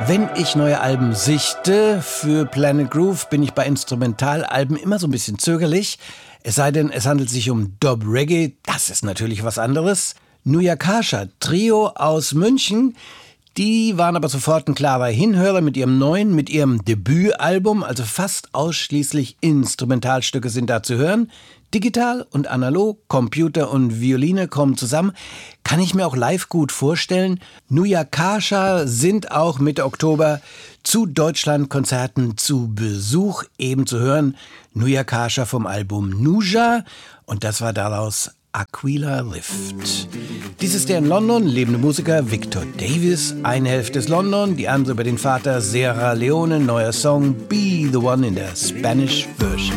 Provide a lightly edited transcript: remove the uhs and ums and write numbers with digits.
Wenn ich neue Alben sichte für Planet Groove, bin ich bei Instrumentalalben immer so ein bisschen zögerlich. Es sei denn, es handelt sich um Dub Reggae, das ist natürlich was anderes. Nuyakasha, Trio aus München, die waren aber sofort ein klarer Hinhörer mit ihrem Debütalbum, also fast ausschließlich Instrumentalstücke sind da zu hören. Digital und analog, Computer und Violine kommen zusammen. Kann ich mir auch live gut vorstellen. Nuyakasha sind auch Mitte Oktober zu Deutschlandkonzerten zu Besuch eben zu hören. Nuyakasha vom Album Nuja und das war daraus Aquila Lift. Dies ist der in London lebende Musiker Victor Davis. Eine Hälfte ist London, die andere über den Vater Sierra Leone. Neuer Song Be the One in der Spanish Version.